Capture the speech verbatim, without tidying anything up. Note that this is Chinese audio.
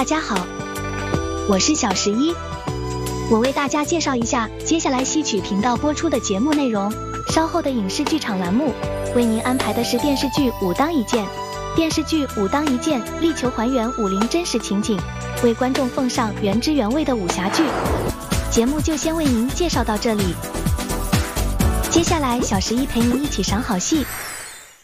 大家好，我是小十一，我为大家介绍一下接下来西曲频道播出的节目内容。稍后的影视剧场栏目为您安排的是电视剧《武当一剑》。电视剧《武当一剑》力求还原武林真实情景，为观众奉上原汁原味的武侠剧。节目就先为您介绍到这里，接下来小十一陪您一起赏好戏。